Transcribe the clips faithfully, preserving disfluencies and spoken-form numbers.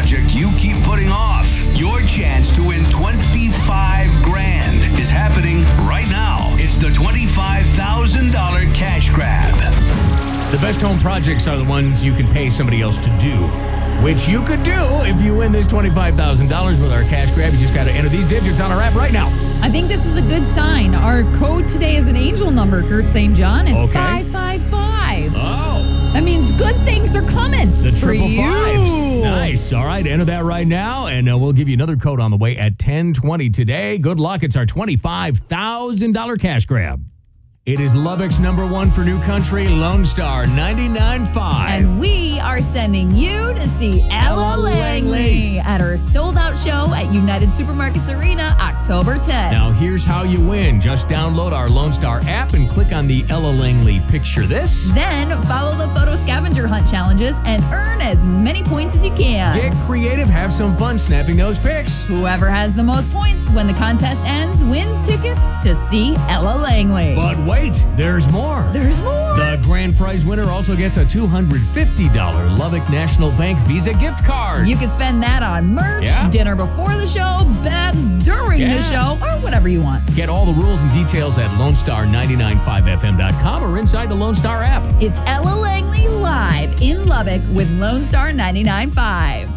project you keep putting off. Your chance to win twenty-five grand is happening right now. It's the twenty-five thousand dollars cash grab. The best home projects are the ones you can pay somebody else to do, which you could do if you win this twenty-five thousand dollars with our cash grab. You just got to enter these digits on our app right now. I think this is a good sign. Our code today is an angel number, Kurt Saint John. It's Okay. five five five. Oh. That means good things are coming. The for triple you. fives. Nice. All right, enter that right now, and uh, we'll give you another code on the way at ten twenty today. Good luck. It's our twenty-five thousand dollars cash grab. It is Lubbock's number one for new country, Lone Star ninety-nine point five. And we are sending you to see Ella Ella Langley Langley at her sold-out show at United Supermarkets Arena, October tenth. Now, here's how you win. Just download our Lone Star app and click on the Ella Langley picture this. Then follow the photo scavenger hunt challenges and earn as many points as you can. Get creative, have some fun snapping those pics. Whoever has the most points when the contest ends wins tickets to see Ella Langley. But wait, there's more. There's more. The grand prize winner also gets a two hundred fifty dollars Lubbock National Bank Visa gift card. You can spend that on merch, Yeah. dinner before the show, bevs during Yeah. the show, or whatever you want. Get all the rules and details at lone star nine nine five f m dot com or inside the Lone Star app. It's Ella Langley live in Lubbock with Lone Star ninety-nine point five.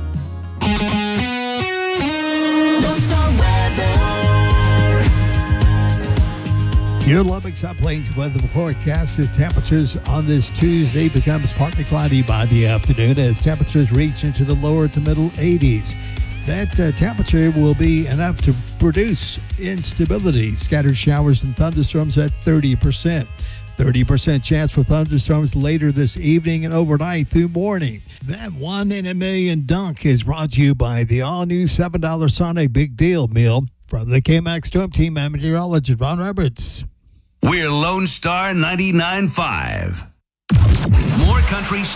Lone Star weather. Your Lubbock's Hot Plains weather forecast. The temperatures on this Tuesday becomes partly cloudy by the afternoon as temperatures reach into the lower to middle eighties. That uh, temperature will be enough to produce instability. Scattered showers and thunderstorms at thirty percent. thirty percent chance for thunderstorms later this evening and overnight through morning. That one in a million dunk is brought to you by the all-new seven dollar Sonic Big Deal meal from the K-Max Storm Team and meteorologist Ron Roberts. We're Lone Star ninety-nine point five. More country